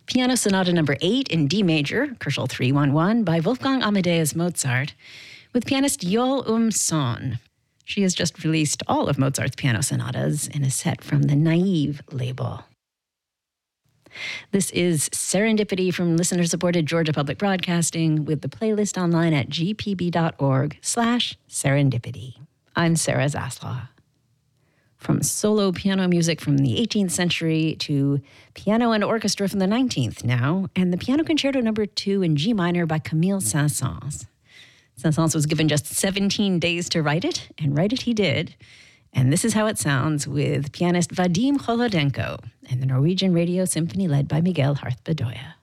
Piano Sonata Number 8 in D major, Koschel 311 by Wolfgang Amadeus Mozart, with pianist Yol Son. She has just released all of Mozart's piano sonatas in a set from the Naive label. This is Serendipity from listener-supported Georgia Public Broadcasting with the playlist online at gpb.org/serendipity. I'm Sarah Zaslaw. From solo piano music from the 18th century to piano and orchestra from the 19th now, and the Piano Concerto No. 2 in G minor by Camille Saint-Saëns. Saint-Saëns was given just 17 days to write it, and write it he did. And this is how it sounds with pianist Vadim Kholodenko and the Norwegian Radio Symphony led by Miguel Harth Bedoya.